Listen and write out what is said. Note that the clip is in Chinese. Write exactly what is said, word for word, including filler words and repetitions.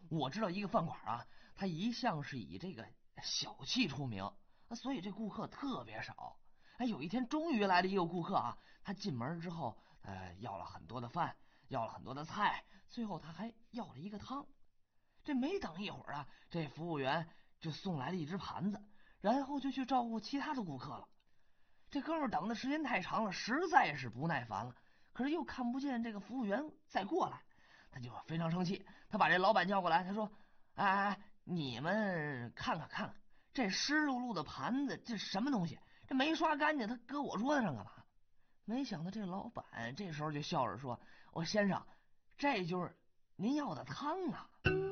我知道一个饭馆啊，它一向是以这个小气出名，所以这顾客特别少。哎，有一天终于来了一个顾客啊，他进门之后，呃，要了很多的饭，要了很多的菜，最后他还要了一个汤。这没等一会儿啊，这服务员就送来了一只盘子，然后就去照顾其他的顾客了。这哥们等的时间太长了，实在是不耐烦了，可是又看不见这个服务员再过来，他就非常生气。他把这老板叫过来，他说：哎哎哎，你们看看看看，这湿漉漉的盘子，这什么东西？这没刷干净，他搁我桌子上干嘛？没想到这老板这时候就笑着说：我先生，这就是您要的汤啊。